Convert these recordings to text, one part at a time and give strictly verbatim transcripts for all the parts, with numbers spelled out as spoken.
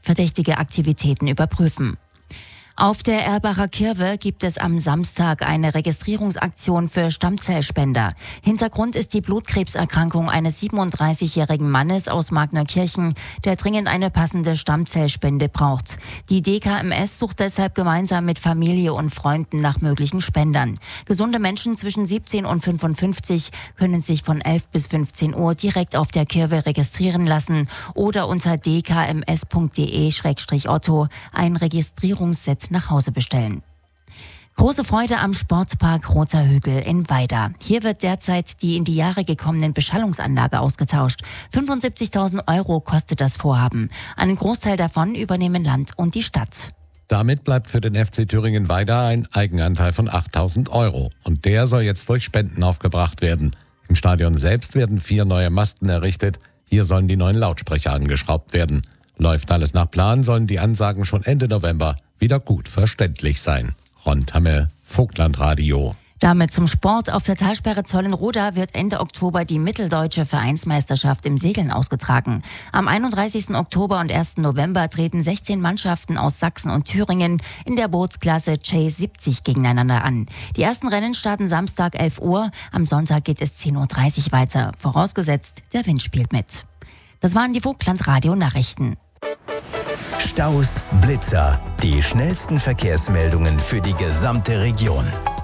verdächtige Aktivitäten überprüfen. Auf der Erbacher Kirwe gibt es am Samstag eine Registrierungsaktion für Stammzellspender. Hintergrund ist die Blutkrebserkrankung eines siebenunddreißigjährigen Mannes aus Magnerkirchen, der dringend eine passende Stammzellspende braucht. Die D K M S sucht deshalb gemeinsam mit Familie und Freunden nach möglichen Spendern. Gesunde Menschen zwischen siebzehn und fünfundfünfzig können sich von elf bis fünfzehn Uhr direkt auf der Kirwe registrieren lassen oder unter d k m s punkt d e slash otto ein Registrierungsset nach Hause bestellen. Große Freude am Sportpark Roter Hügel in Weida. Hier wird derzeit die in die Jahre gekommenen Beschallungsanlage ausgetauscht. fünfundsiebzigtausend Euro kostet das Vorhaben. Einen Großteil davon übernehmen Land und die Stadt. Damit bleibt für den F C Thüringen Weida ein Eigenanteil von achttausend Euro. Und der soll jetzt durch Spenden aufgebracht werden. Im Stadion selbst werden vier neue Masten errichtet. Hier sollen die neuen Lautsprecher angeschraubt werden. Läuft alles nach Plan, sollen die Ansagen schon Ende November wieder gut verständlich sein. Ron Tamme, Vogtlandradio. Damit zum Sport. Auf der Talsperre Zollenroda wird Ende Oktober die Mitteldeutsche Vereinsmeisterschaft im Segeln ausgetragen. Am einunddreißigsten Oktober und ersten November treten sechzehn Mannschaften aus Sachsen und Thüringen in der Bootsklasse Chase siebzig gegeneinander an. Die ersten Rennen starten Samstag elf Uhr, am Sonntag geht es zehn Uhr dreißig weiter. Vorausgesetzt, der Wind spielt mit. Das waren die Vogtlandradio-Nachrichten. Staus, Blitzer, die schnellsten Verkehrsmeldungen für die gesamte Region.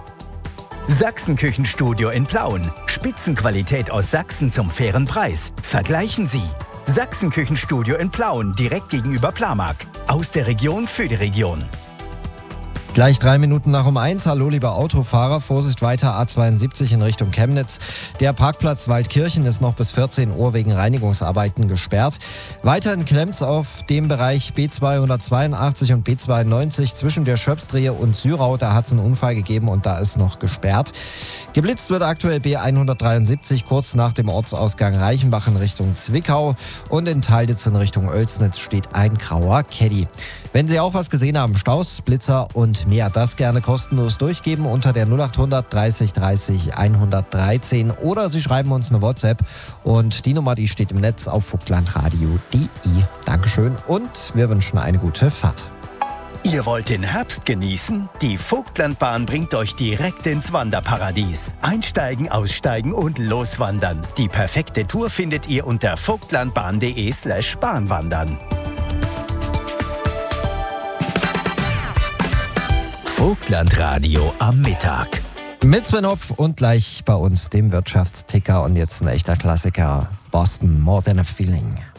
Sachsenküchenstudio in Plauen. Spitzenqualität aus Sachsen zum fairen Preis. Vergleichen Sie. Sachsenküchenstudio in Plauen, direkt gegenüber Plamark. Aus der Region für die Region. Gleich drei Minuten nach um eins. Hallo, lieber Autofahrer. Vorsicht weiter A zweiundsiebzig in Richtung Chemnitz. Der Parkplatz Waldkirchen ist noch bis vierzehn Uhr wegen Reinigungsarbeiten gesperrt. Weiterhin klemmt's auf dem Bereich B zweihundertzweiundachtzig und B zweiundneunzig zwischen der Schöpsdrehe und Syrau. Da hat's einen Unfall gegeben und da ist noch gesperrt. Geblitzt wird aktuell B hundertdreiundsiebzig kurz nach dem Ortsausgang Reichenbach in Richtung Zwickau. Und in Teilditz in Richtung Oelsnitz steht ein grauer Caddy. Wenn Sie auch was gesehen haben, Staus, Blitzer und mehr, das gerne kostenlos durchgeben unter der null acht hundert dreißig dreißig hundertdreizehn oder Sie schreiben uns eine WhatsApp und die Nummer, die steht im Netz auf vogtlandradio punkt d e. Dankeschön und wir wünschen eine gute Fahrt. Ihr wollt den Herbst genießen? Die Vogtlandbahn bringt euch direkt ins Wanderparadies. Einsteigen, aussteigen und loswandern. Die perfekte Tour findet ihr unter vogtlandbahn punkt d e slash bahnwandern. Vogtlandradio am Mittag. Mit Sven Hopf und gleich bei uns dem Wirtschaftsticker und jetzt ein echter Klassiker. Boston, More Than a Feeling.